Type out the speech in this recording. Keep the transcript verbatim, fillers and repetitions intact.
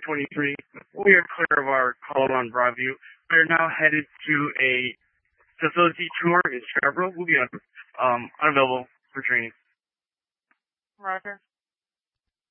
twenty-three. We are clear of our call on Broadview. We are now headed to a facility tour in Scarborough. We'll be um, unavailable for training. Roger.